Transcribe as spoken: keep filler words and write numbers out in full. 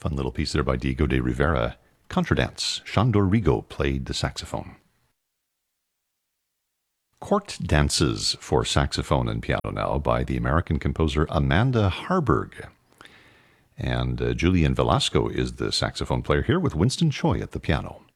Fun little piece there by Diego de Rivera. Contradance. Shandor Rigo played the saxophone. Court Dances for saxophone and piano now by the American composer Amanda Harburg. And uh, Julian Velasco is the saxophone player here with Winston Choi at the piano.